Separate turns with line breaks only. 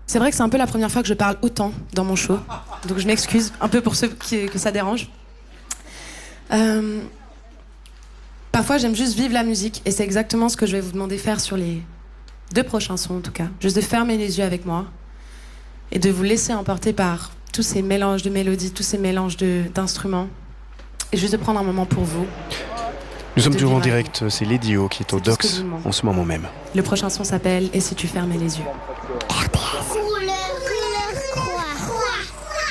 C'est vrai que c'est un peu la première fois que je parle autant dans mon show, donc je m'excuse un peu pour ceux que ça dérange. Parfois j'aime juste vivre la musique et c'est exactement ce que je vais vous demander de faire sur les 2 prochains sons en tout cas. Juste de fermer les yeux avec moi et de vous laisser emporter par tous ces mélanges de mélodies, tous ces mélanges d'instruments et juste de prendre un moment pour vous.
Nous sommes toujours en direct, c'est Lady O qui est au
C'est tout ce que je
Dox
vous demande.
en ce moment même.
Le prochain son s'appelle « Et si tu fermais les yeux ».
Couleur